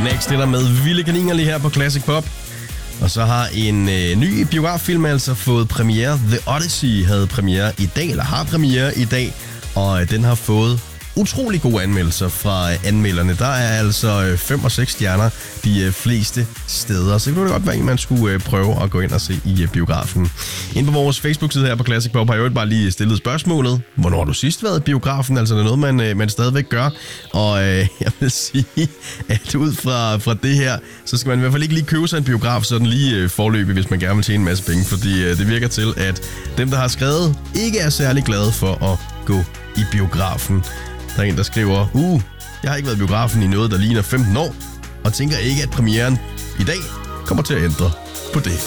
Next det der med Vilde Kaniner lige her på Classic Pop. Og så har en ny biograffilm altså fået premiere. The Odyssey havde premiere i dag, eller har premiere i dag. Og den har fået utrolig gode anmeldelser fra anmelderne. Der er altså 5 og 6 stjerner de fleste steder. Så det kunne godt være, at man skulle prøve at gå ind og se i biografen. Inde på vores Facebook-side her på Classic Pop har jeg jo bare lige stillet spørgsmålet. Hvornår har du sidst været i biografen? Altså det er noget, man stadigvæk gør. Og jeg vil sige, at ud fra det her, så skal man i hvert fald ikke lige købe sig en biograf sådan lige forløbig, hvis man gerne vil tjene en masse penge. Fordi det virker til, at dem, der har skrevet, ikke er særlig glade for at gå i biografen. Der er en, der skriver, jeg har ikke været i biografen i noget, der ligner 15 år, og tænker ikke, at premieren i dag kommer til at ændre på det.